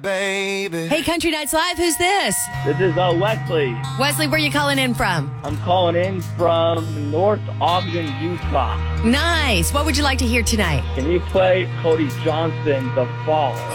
baby. Hey, Country Nights Live, who's this? This is Wesley. Wesley, where you calling in from? I'm calling in from North Ogden, Utah. Nice. What would you like to hear tonight? Can you play Cody Johnson, The Fall?